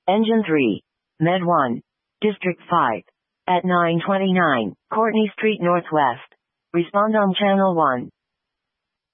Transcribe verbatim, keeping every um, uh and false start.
Engine three. Med one. District five. At nine twenty-nine, Courtney Street Northwest. Respond on Channel one.